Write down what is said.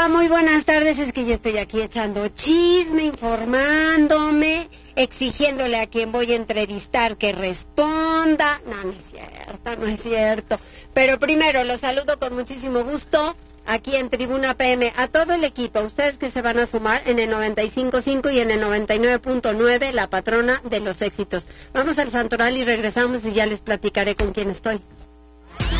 Hola, muy buenas tardes. Es que yo estoy aquí echando chisme, informándome, exigiéndole a quien voy a entrevistar que responda. No, no es cierto, no es cierto. Pero primero, los saludo con muchísimo gusto aquí en Tribuna PM a todo el equipo, ustedes que se van a sumar en el 95.5 y en el 99.9, la patrona de los éxitos. Vamos al santoral y regresamos y ya les platicaré con quién estoy.